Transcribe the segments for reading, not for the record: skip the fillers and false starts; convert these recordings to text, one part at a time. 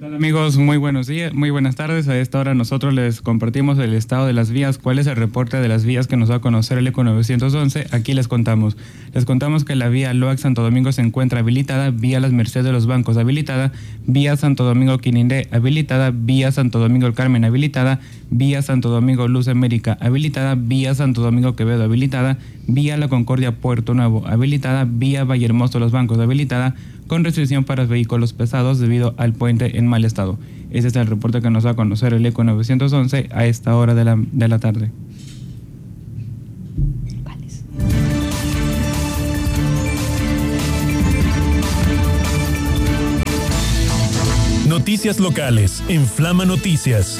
Amigos, muy buenos días, muy buenas tardes. A esta hora nosotros les compartimos el estado de las vías. ¿Cuál es el reporte de las vías que nos va a conocer el ECO 911? Aquí les contamos. Les contamos que la vía Loax Santo Domingo se encuentra habilitada, vía Las Mercedes de los Bancos habilitada, vía Santo Domingo Quinindé habilitada, vía Santo Domingo El Carmen habilitada, vía Santo Domingo Luz América habilitada, vía Santo Domingo Quevedo habilitada, vía La Concordia Puerto Nuevo habilitada, vía Vallehermoso Los Bancos habilitada, con restricción para vehículos pesados debido al puente en mal estado. Ese es el reporte que nos va a conocer el ECO 911 a esta hora de la tarde. Noticias locales en Flama Noticias.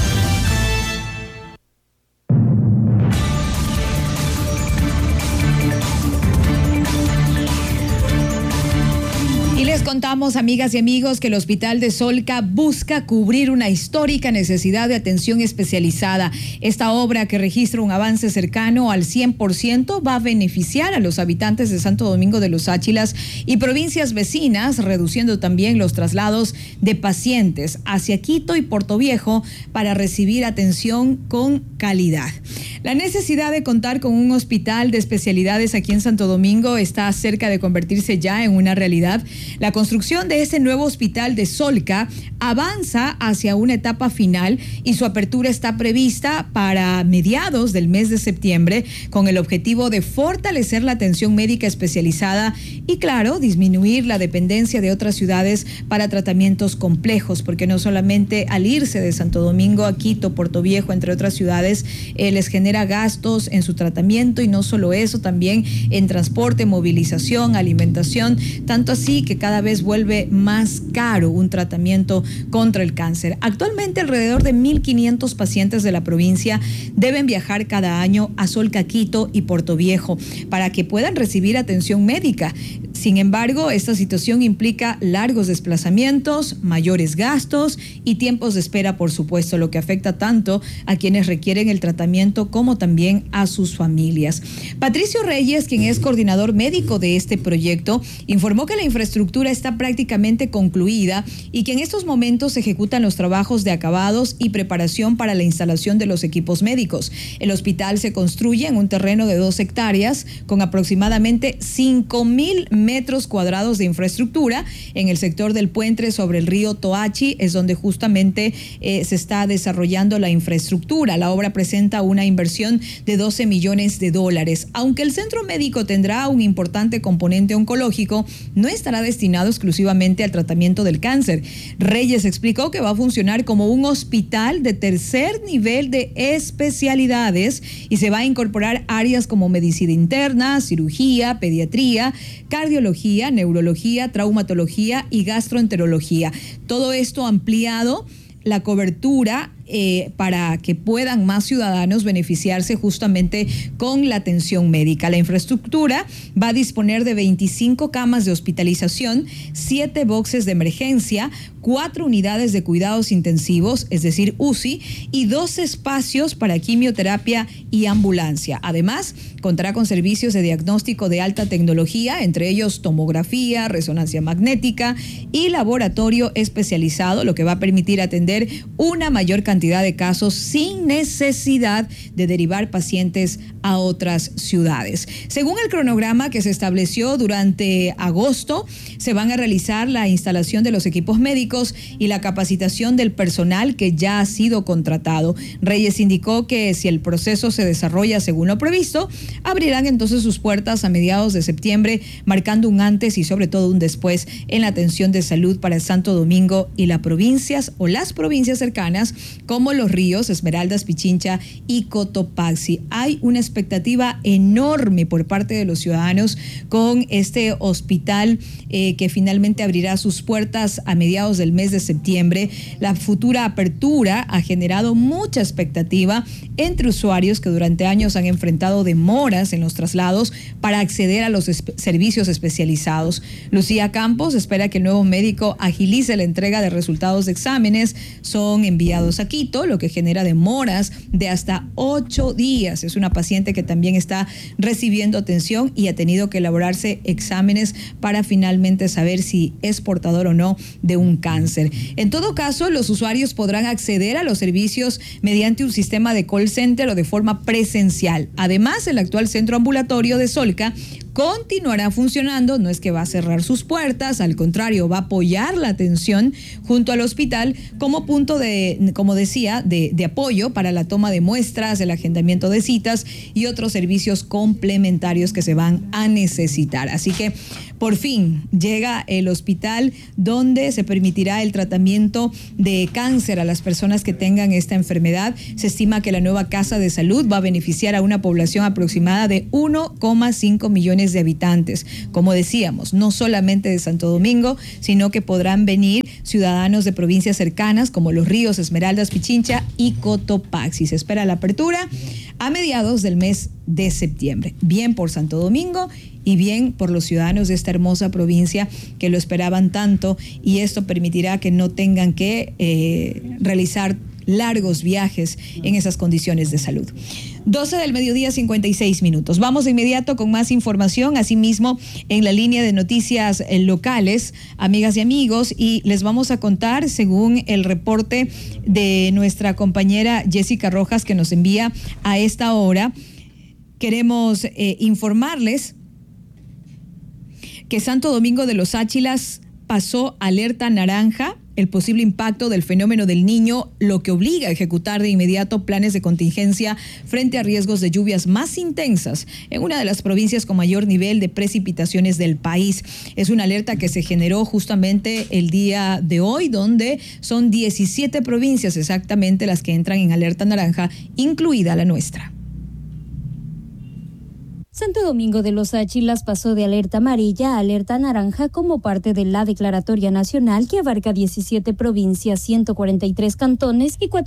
Les contamos, amigas y amigos, que el Hospital de Solca busca cubrir una histórica necesidad de atención especializada. Esta obra, que registra un avance cercano al 100%, va a beneficiar a los habitantes de Santo Domingo de los Áchilas y provincias vecinas, reduciendo también los traslados de pacientes hacia Quito y Portoviejo para recibir atención con calidad. La necesidad de contar con un hospital de especialidades aquí en Santo Domingo está cerca de convertirse ya en una realidad. La construcción de este nuevo hospital de Solca avanza hacia una etapa final y su apertura está prevista para mediados del mes de septiembre, con el objetivo de fortalecer la atención médica especializada y, claro, disminuir la dependencia de otras ciudades para tratamientos complejos, porque no solamente al irse de Santo Domingo a Quito, Portoviejo, entre otras ciudades, les genera gastos en su tratamiento, y no solo eso, también en transporte, movilización, alimentación, tanto así que cada vez vuelve más caro un tratamiento contra el cáncer. Actualmente, alrededor de 1.500 pacientes de la provincia deben viajar cada año a Solca, Quito y Portoviejo para que puedan recibir atención médica. Sin embargo, esta situación implica largos desplazamientos, mayores gastos y tiempos de espera, por supuesto, lo que afecta tanto a quienes requieren el tratamiento como también a sus familias. Patricio Reyes, quien es coordinador médico de este proyecto, informó que la infraestructura está prácticamente concluida y que en estos momentos se ejecutan los trabajos de acabados y preparación para la instalación de los equipos médicos. El hospital se construye en un terreno de 2 hectáreas con aproximadamente 5,000 metros cuadrados de infraestructura en el sector del puente sobre el río Toachi. Es donde justamente se está desarrollando la infraestructura. La obra presenta una inversión de $12 millones. Aunque el centro médico tendrá un importante componente oncológico, no estará destinado exclusivamente al tratamiento del cáncer. Reyes explicó que va a funcionar como un hospital de tercer nivel de especialidades y se va a incorporar áreas como medicina interna, cirugía, pediatría, cardiología, neurología, traumatología y gastroenterología. Todo esto ampliado la cobertura para que puedan más ciudadanos beneficiarse justamente con la atención médica. La infraestructura va a disponer de 25 camas de hospitalización, 7 boxes de emergencia, 4 unidades de cuidados intensivos, es decir, UCI, y 2 espacios para quimioterapia y ambulancia. Además, contará con servicios de diagnóstico de alta tecnología, entre ellos tomografía, resonancia magnética y laboratorio especializado, lo que va a permitir atender una mayor cantidad de casos sin necesidad de derivar pacientes a otras ciudades. Según el cronograma que se estableció durante agosto, se van a realizar la instalación de los equipos médicos y la capacitación del personal que ya ha sido contratado. Reyes indicó que si el proceso se desarrolla según lo previsto, abrirán entonces sus puertas a mediados de septiembre, marcando un antes y sobre todo un después en la atención de salud para Santo Domingo y las provincias cercanas como Los Ríos, Esmeraldas, Pichincha y Cotopaxi. Hay una expectativa enorme por parte de los ciudadanos con este hospital que finalmente abrirá sus puertas a mediados del mes de septiembre. La futura apertura ha generado mucha expectativa entre usuarios que durante años han enfrentado demoras en los traslados para acceder a los servicios especializados. Lucía Campos espera que el nuevo médico agilice la entrega de resultados de exámenes. Son enviados a Quito mosquito, lo que genera demoras de hasta 8 días. Es una paciente que también está recibiendo atención y ha tenido que elaborarse exámenes para finalmente saber si es portador o no de un cáncer. En todo caso, los usuarios podrán acceder a los servicios mediante un sistema de call center o de forma presencial. Además, el actual centro ambulatorio de Solca continuará funcionando, no es que va a cerrar sus puertas, al contrario, va a apoyar la atención junto al hospital como punto de, como decía, de apoyo para la toma de muestras, el agendamiento de citas y otros servicios complementarios que se van a necesitar. Así que por fin llega el hospital donde se permitirá el tratamiento de cáncer a las personas que tengan esta enfermedad. Se estima que la nueva Casa de Salud va a beneficiar a una población aproximada de 1,5 millones de habitantes. Como decíamos, no solamente de Santo Domingo, sino que podrán venir ciudadanos de provincias cercanas como Los Ríos, Esmeraldas, Pichincha y Cotopaxi. Se espera la apertura a mediados del mes de septiembre. Bien por Santo Domingo y bien por los ciudadanos de esta hermosa provincia que lo esperaban tanto, y esto permitirá que no tengan que realizar largos viajes en esas condiciones de salud. 12 del mediodía, 56 minutos. Vamos de inmediato con más información, asimismo en la línea de noticias locales, amigas y amigos, y les vamos a contar, según el reporte de nuestra compañera Jessica Rojas que nos envía a esta hora, queremos informarles que Santo Domingo de los Áchilas pasó alerta naranja. El posible impacto del fenómeno del Niño, lo que obliga a ejecutar de inmediato planes de contingencia frente a riesgos de lluvias más intensas en una de las provincias con mayor nivel de precipitaciones del país. Es una alerta que se generó justamente el día de hoy, donde son 17 provincias exactamente las que entran en alerta naranja, incluida la nuestra. Santo Domingo de los Áchilas pasó de alerta amarilla a alerta naranja como parte de la declaratoria nacional que abarca 17 provincias, 143 cantones y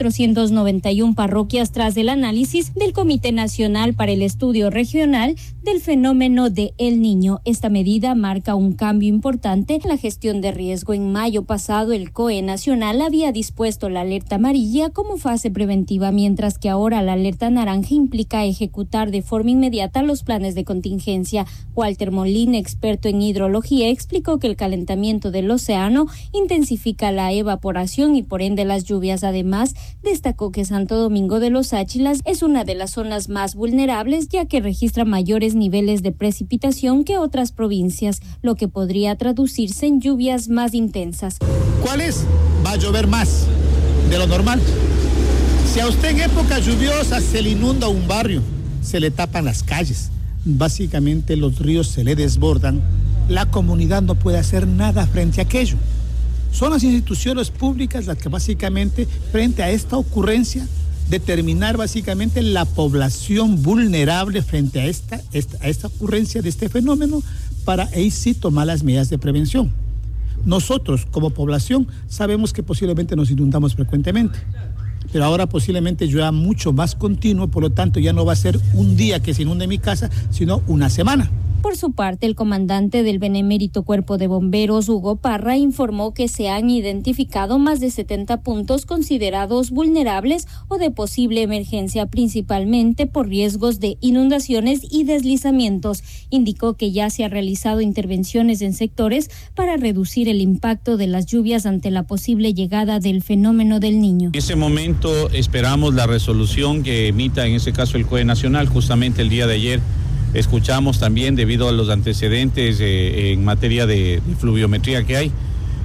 491 parroquias tras el análisis del Comité Nacional para el Estudio Regional del Fenómeno de El Niño. Esta medida marca un cambio importante en la gestión de riesgo. En mayo pasado, el COE Nacional había dispuesto la alerta amarilla como fase preventiva, mientras que ahora la alerta naranja implica ejecutar de forma inmediata los planes de contingencia. Walter Molina, experto en hidrología, explicó que el calentamiento del océano intensifica la evaporación y por ende las lluvias. Además, destacó que Santo Domingo de los Áchilas es una de las zonas más vulnerables, ya que registra mayores niveles de precipitación que otras provincias, lo que podría traducirse en lluvias más intensas. ¿Cuál es? Va a llover más de lo normal. Si a usted en época lluviosa se le inunda un barrio, se le tapan las calles, básicamente los ríos se le desbordan, la comunidad no puede hacer nada frente a aquello. Son las instituciones públicas las que básicamente, frente a esta ocurrencia, determinar básicamente la población vulnerable frente a esta ocurrencia de este fenómeno, para ahí sí tomar las medidas de prevención. Nosotros, como población, sabemos que posiblemente nos inundamos frecuentemente, pero ahora posiblemente llueva mucho más continuo, por lo tanto ya no va a ser un día que se inunde mi casa, sino una semana. Por su parte, el comandante del Benemérito Cuerpo de Bomberos, Hugo Parra, informó que se han identificado más de 70 puntos considerados vulnerables o de posible emergencia, principalmente por riesgos de inundaciones y deslizamientos. Indicó que ya se han realizado intervenciones en sectores para reducir el impacto de las lluvias ante la posible llegada del fenómeno del Niño. En ese momento esperamos la resolución que emita, en ese caso, el COE Nacional. Justamente el día de ayer escuchamos también, debido a los antecedentes en materia de fluviometría que hay,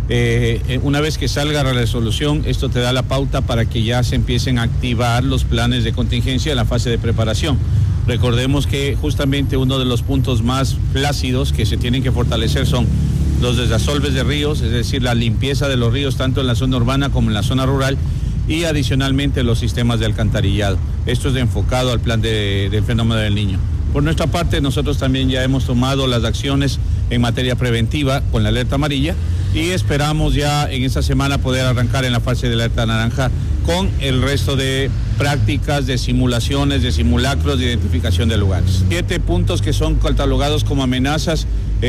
una vez que salga la resolución, esto te da la pauta para que ya se empiecen a activar los planes de contingencia en la fase de preparación. Recordemos que justamente uno de los puntos más plácidos que se tienen que fortalecer son los desasolves de ríos, es decir, la limpieza de los ríos tanto en la zona urbana como en la zona rural, y adicionalmente los sistemas de alcantarillado. Esto es enfocado al plan del fenómeno del Niño. Por nuestra parte, nosotros también ya hemos tomado las acciones en materia preventiva con la alerta amarilla y esperamos ya en esta semana poder arrancar en la fase de alerta naranja con el resto de prácticas, de simulaciones, de simulacros, de identificación de lugares. 7 puntos que son catalogados como amenazas.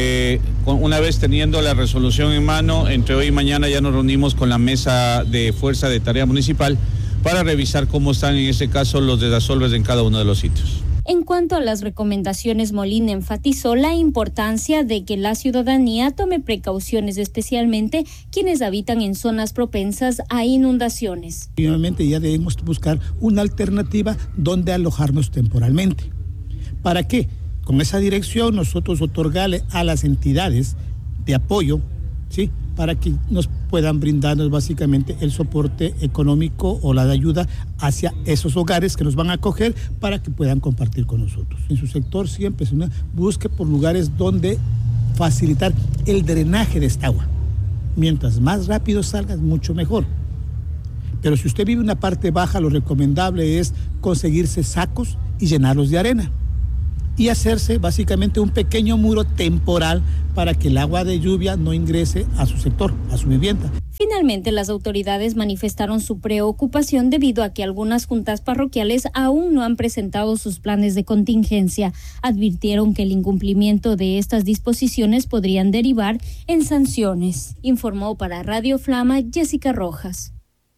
Una vez teniendo la resolución en mano, entre hoy y mañana ya nos reunimos con la mesa de fuerza de tarea municipal para revisar cómo están en ese caso los desasolves en cada uno de los sitios. En cuanto a las recomendaciones, Molina enfatizó la importancia de que la ciudadanía tome precauciones, especialmente quienes habitan en zonas propensas a inundaciones. Finalmente ya debemos buscar una alternativa donde alojarnos temporalmente. ¿Para qué? Con esa dirección nosotros otorgarle a las entidades de apoyo, ¿sí?, para que nos puedan brindarnos básicamente el soporte económico o la de ayuda hacia esos hogares que nos van a acoger para que puedan compartir con nosotros. En su sector siempre busque por lugares donde facilitar el drenaje de esta agua. Mientras más rápido salga, mucho mejor. Pero si usted vive en una parte baja, lo recomendable es conseguirse sacos y llenarlos de arena y hacerse básicamente un pequeño muro temporal para que el agua de lluvia no ingrese a su sector, a su vivienda. Finalmente, las autoridades manifestaron su preocupación debido a que algunas juntas parroquiales aún no han presentado sus planes de contingencia. Advirtieron que el incumplimiento de estas disposiciones podrían derivar en sanciones. Informó para Radio Flama Jessica Rojas.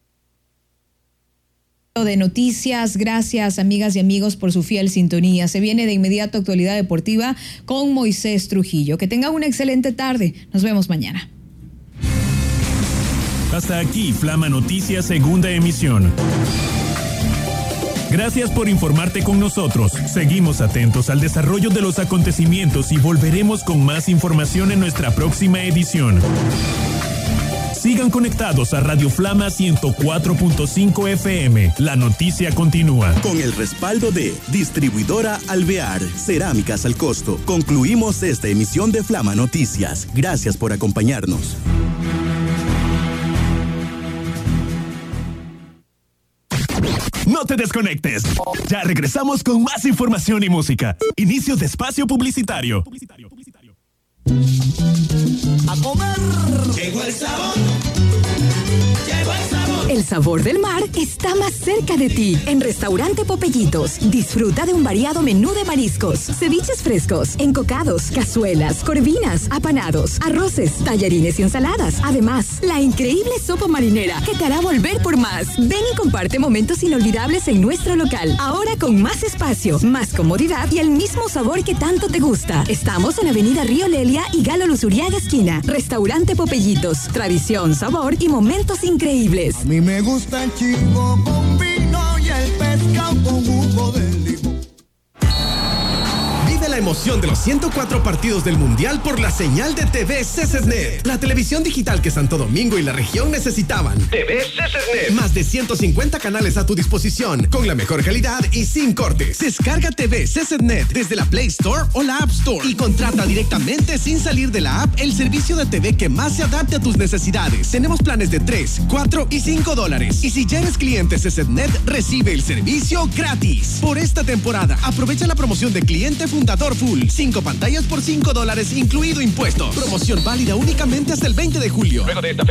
De noticias, gracias amigas y amigos por su fiel sintonía. Se viene de inmediato Actualidad Deportiva con Moisés Trujillo. Que tengan una excelente tarde. Nos vemos mañana. Hasta aquí Flama Noticias, segunda emisión. Gracias por informarte con nosotros. Seguimos atentos al desarrollo de los acontecimientos y volveremos con más información en nuestra próxima edición. Sigan conectados a Radio Flama 104.5 FM. La noticia continúa. Con el respaldo de Distribuidora Alvear, Cerámicas al Costo. Concluimos esta emisión de Flama Noticias. Gracias por acompañarnos. No te desconectes. Ya regresamos con más información y música. Inicio de espacio publicitario. A comer. Llegó el sabor. Llegó el sabor. El sabor del mar está más cerca de ti. En Restaurante Popellitos, disfruta de un variado menú de mariscos, ceviches frescos, encocados, cazuelas, corvinas, apanados, arroces, tallarines y ensaladas. Además, la increíble sopa marinera que te hará volver por más. Ven y comparte momentos inolvidables en nuestro local. Ahora con más espacio, más comodidad y el mismo sabor que tanto te gusta. Estamos en Avenida Río Lelia y Galo Luzuriaga esquina. Restaurante Popellitos, tradición, sabor y momentos increíbles. A mí me gusta el chivo con vino y el pescado con jugo de limón. Vive la emoción de los 104 partidos del Mundial por la señal de TV CCNet, la televisión digital que Santo Domingo y la región necesitaban. TV CCNet. Más de 150 canales a tu disposición, con la mejor calidad y sin cortes. Descarga TV CCNet desde la Play Store o la App Store y contrata directamente sin salir de la app el servicio de TV que más se adapte a tus necesidades. Tenemos planes de $3, $4 y $5. Y si ya eres cliente CCNet, recibe el servicio gratis. Por esta temporada, aprovecha la promoción de cliente fundador full. 5 pantallas por $5, incluido impuestos. Promoción válida únicamente hasta el 20 de julio. Luego de esta